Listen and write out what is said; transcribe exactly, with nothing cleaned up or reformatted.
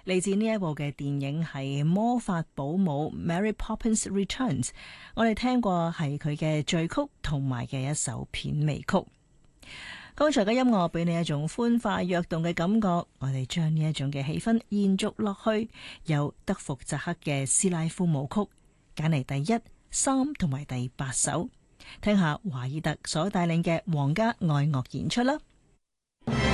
嚟自呢一部嘅電影係《魔法保姆 Mary Poppins Returns》，我哋聽過係佢嘅序曲同埋嘅一首片尾曲。剛才嘅音樂俾你一種歡快躍動嘅感覺，我哋將呢一種嘅氣氛延續落去，由德福扎克嘅斯拉夫舞曲揀嚟第一、三同埋第八首，聽下華爾特所帶領嘅皇家愛樂演出啦。